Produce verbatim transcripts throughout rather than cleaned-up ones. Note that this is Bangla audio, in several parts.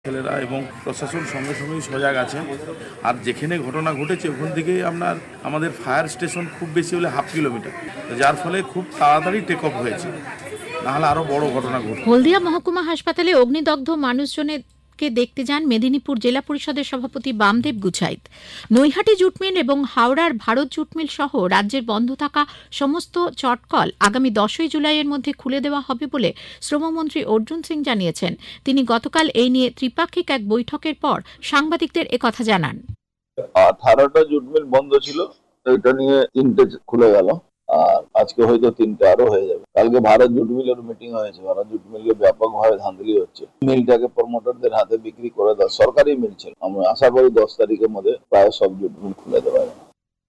ছেলেরা এবং প্রশাসন সঙ্গে সঙ্গেই সজাগ আছে। আর যেখানে ঘটনা ঘটেছে ওখান থেকে আপনার আমাদের ফায়ার স্টেশন খুব বেশি হলে হাফ কিলোমিটার, যার ফলে খুব তাড়াতাড়ি টেক অফ হয়েছে, নাহলে আরও বড় ঘটনা ঘটে। হলদিয়া মহকুমা হাসপাতালে অগ্নিদগ্ধ মানুষজনের দেখতে যান মেদিনীপুর জেলা পরিষদের সভাপতি বামদেব গুছাইত। নৈহাটি জুট মিল এবং হাওড়ার ভারত জুট মিল সহ রাজ্যের বন্ধ থাকা সমস্ত চটকল আগামী দশই জুলাইয়ের মধ্যে খুলে দেওয়া হবে বলে শ্রমমন্ত্রী অর্জুন সিং জানিয়েছেন। তিনি গতকাল এই নিয়ে ত্রিপাক্ষিক এক বৈঠকের পর সাংবাদিকদের একথা জানান। আঠারোটা জুট মিল বন্ধ ছিল, এটা নিয়ে তিনটে খুলে গেল, আর আজকে হয়তো তিনটে আরো হয়ে যাবে। কালকে ভারত জুট মিলের মিটিং হয়েছে, ভারত জুট মিলে ব্যাপকভাবে ধাঁধলি হচ্ছে। মিলটাকে প্রমোটারদের হাতে বিক্রি করে দেওয়া, সরকারি মিল ছিল। আমরা আশা করি দশ তারিখের মধ্যে প্রায় সব জুট মিল খুলে দেওয়া যাবে।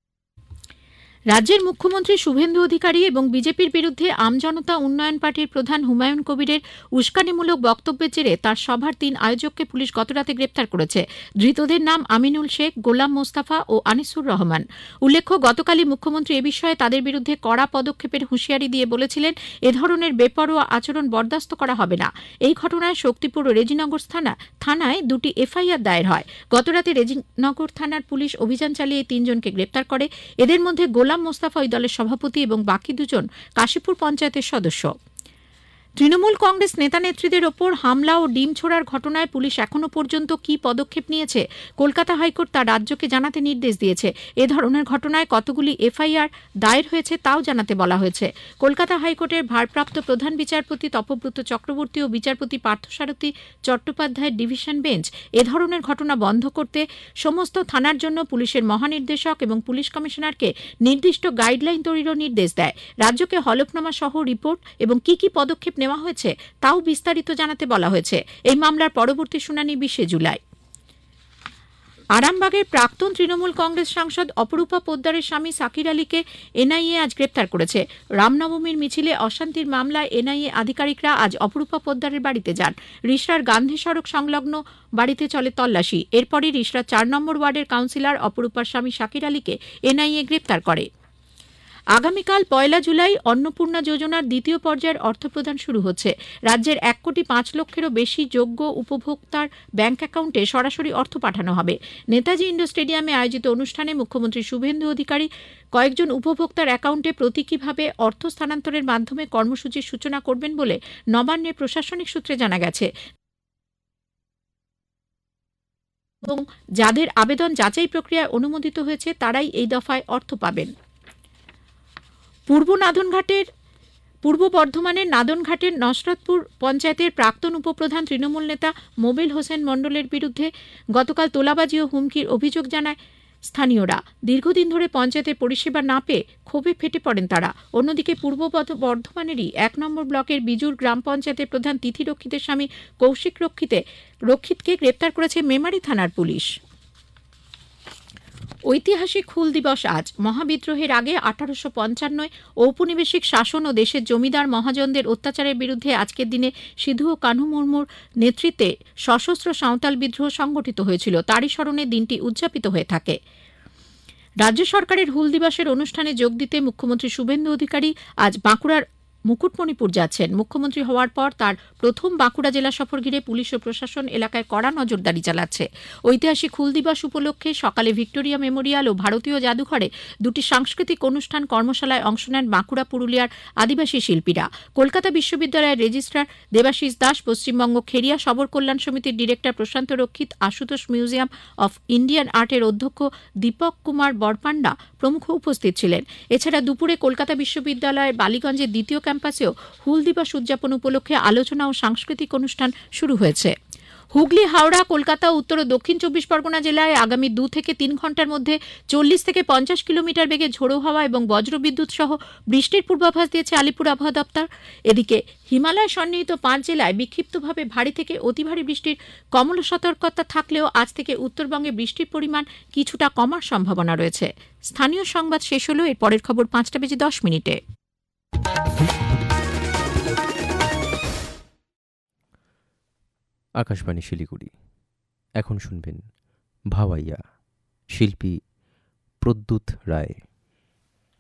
রাজ্যের মুখ্যমন্ত্রী শুভেন্দু অধিকারী এবং বিজেপির বিরুদ্ধে আমজনতা উন্নয়ন পার্টির প্রধান হুমায়ুন কবিরের উস্কানিমূলক বক্তব্যের জেরে তার সভার তিন আয়োজককে পুলিশ গতরাতে গ্রেপ্তার করেছে। ধৃতদের নাম আমিনুল শেখ, গোলাম মোস্তাফা ও আনিসুর রহমান। উল্লেখ্য, গতকালই মুখ্যমন্ত্রী এ বিষয়ে তাদের বিরুদ্ধে কড়া পদক্ষেপের হুঁশিয়ারি দিয়ে বলেছিলেন, এ ধরনের বেপরোয়া আচরণ বরদাস্ত করা হবে না। এই ঘটনায় শক্তিপুর ও রেজিনগর থানা থানায় দুটি এফআইআর দায়ের হয়। গতরাতে রেজিনগর থানার পুলিশ অভিযান চালিয়ে তিনজনকে গ্রেপ্তার করে। এদের মধ্যে গোলাম মোস্তাফা ওই দলের সভাপতি এবং বাকি দুজন কাশীপুর পঞ্চায়েতের সদস্য। তৃণমূল কংগ্রেস নেতা নেত্রীদের ওপর হামলা ও ডিম ছোড়ার ঘটনায় পুলিশ এখনো পর্যন্ত কি পদক্ষেপ নিয়েছে কলকাতা হাইকোর্ট তা রাজ্যকে জানাতে নির্দেশ দিয়েছে। এ ধরনের ঘটনায় কতগুলি এফআইআর দায়ের হয়েছে তাও জানাতে বলা হয়েছে। কলকাতা হাইকোর্টের ভারপ্রাপ্ত প্রধান বিচারপতি তপব্রত চক্রবর্তী ও বিচারপতি পার্থসারথী চট্টোপাধ্যায়ের ডিভিশন বেঞ্চ এ ধরনের ঘটনা বন্ধ করতে সমস্ত থানার জন্য পুলিশের মহানির্দেশক এবং পুলিশ কমিশনারকে নির্দিষ্ট গাইডলাইন তৈরিরও নির্দেশ দেয়। রাজ্যকে হলফনামা সহ রিপোর্ট এবং কি কি পদক্ষেপ নেওয়া হয়েছে তাও বিস্তারিত জানাতে বলা হয়েছে। এই মামলার পরবর্তী শুনানি বিশে জুলাই। আরামবাগের প্রাক্তন তৃণমূল কংগ্রেস সাংসদ অপরূপা পোদ্দারের স্বামী সাকির আলীকে এনআইএ আজ গ্রেপ্তার করেছে। রামনবমীর মিছিলে অশান্তির মামলায় এনআইএ আধিকারিকরা আজ অপরূপা পোদ্দারের বাড়িতে যান। রিষড়ার গান্ধী সড়ক সংলগ্ন বাড়িতে চলে তল্লাশি। এরপরই রিষড়া চার নম্বর ওয়ার্ডের কাউন্সিলর অপরূপার স্বামী সাকির আলীকে এনআইএ গ্রেপ্তার করে। আগামীকাল পয়লা জুলাই অন্নপূর্ণা যোজনার দ্বিতীয় পর্যায়ের অর্থ প্রদান শুরু হচ্ছে। রাজ্যের এক কোটি পাঁচ লক্ষেরও বেশি যোগ্য উপভোক্তার ব্যাংক অ্যাকাউন্টে সরাসরি অর্থ পাঠানো হবে। নেতাজি ইন্ডোর স্টেডিয়ামে আয়োজিত অনুষ্ঠানে মুখ্যমন্ত্রী শুভেন্দু অধিকারী কয়েকজন উপভোক্তার অ্যাকাউন্টে প্রতীকীভাবে অর্থ স্থানান্তরের মাধ্যমে কর্মসূচির সূচনা করবেন বলে নবান্নের প্রশাসনিক সূত্রে জানা গেছে। এবং যাদের আবেদন যাচাই প্রক্রিয়ায় অনুমোদিত হয়েছে তারাই এই দফায় অর্থ পাবেন। পূর্ব নাদনঘাটের পূর্ব বর্ধমানের নাদনঘাটের নসরতপুর পঞ্চায়েতের প্রাক্তন উপপ্রধান তৃণমূল নেতা মোবিল হোসেন মণ্ডলের বিরুদ্ধে গতকাল তোলাবাজি ও হুমকির অভিযোগ জানায় স্থানীয়রা। দীর্ঘদিন ধরে পঞ্চায়েতের পরিষেবা না পেয়ে ক্ষোভে ফেটে পড়েন তারা। অন্যদিকে পূর্ব বর্ধমানেরই এক নম্বর ব্লকের বিজুর গ্রাম পঞ্চায়েতের প্রধান তিথি রক্ষিতের স্বামী কৌশিক রক্ষিতে রক্ষিতকে গ্রেপ্তার করেছে মেমারি থানার পুলিশ। ঐতিহাসিক হুল দিবস আজ। মহাবিদ্রোহের আগে আঠারোশো পঞ্চান্নয় ঔপনিবেশিক শাসন ও দেশের জমিদার মহাজনদের অত্যাচারের বিরুদ্ধে আজকের দিনে সিধু ও কানু মুর্মুর নেতৃত্বে সশস্ত্র সাঁওতাল বিদ্রোহ সংগঠিত হয়েছিল। তারই স্মরণে দিনটি উদযাপিত হয়ে থাকে। রাজ্য সরকারের হুল দিবসের অনুষ্ঠানে যোগ দিতে মুখ্যমন্ত্রী শুভেন্দু অধিকারী আজ বাঁকুড়ার মুকুটমণিপুর যাচ্ছেন। মুখ্যমন্ত্রী হওয়ার পর তার প্রথম বাঁকুড়া জেলা সফর ঘিরে পুলিশ ও প্রশাসন এলাকায় কড়া নজরদারি চালাচ্ছে। ঐতিহাসিক হুল দিবস উপলক্ষে সকালে ভিক্টোরিয়া মেমোরিয়াল ও ভারতীয় জাদুঘরে দুটি সাংস্কৃতিক অনুষ্ঠান কর্মশালায় অংশ নেন বাঁকুড়া পুরুলিয়ার আদিবাসী শিল্পীরা। কলকাতা বিশ্ববিদ্যালয়ের রেজিস্ট্রার দেবাশিস দাস, পশ্চিমবঙ্গ খেরিয়া সবর কল্যাণ সমিতির ডিরেক্টর প্রশান্ত রক্ষিত, আশুতোষ মিউজিয়াম অফ ইন্ডিয়ান আর্টের অধ্যক্ষ দীপক কুমার বরপান্ডা প্রমুখ উপস্থিত ছিলেন। এছাড়া দুপুরে কলকাতা বিশ্ববিদ্যালয়ের বালিগঞ্জের দ্বিতীয় ক্যাম্পাসেও হুল দিবস উদযাপন উপলক্ষে আলোচনা ও সাংস্কৃতিক অনুষ্ঠান শুরু হয়েছে। হুগলি, হাওড়া, কলকাতা, উত্তর ও দক্ষিণ চব্বিশ পরগনা জেলায় আগামী দু থেকে তিন ঘন্টার মধ্যে চল্লিশ থেকে পঞ্চাশ কিলোমিটার বেগে ঝোড়ো হাওয়া এবং বজ্রবিদ্যুৎ সহ বৃষ্টির পূর্বাভাস দিয়েছে আলিপুর আবহাওয়া দপ্তর। এদিকে হিমালয় সন্নিহিত পাঁচ জেলায় বিক্ষিপ্তভাবে ভারী থেকে অতি ভারী বৃষ্টির কমল সতর্কতা থাকলেও আজ থেকে উত্তরবঙ্গে বৃষ্টির পরিমাণ কিছুটা কমার সম্ভাবনা রয়েছে। স্থানীয় সংবাদ শেষ হলো। এর পরের খবর পাঁচটা বেজে দশ মিনিটে। আকাশবাণী শিলিগুড়ি। এখন শুনবেন ভাওয়াইয়া, শিল্পী প্রদ্যুৎ রায়।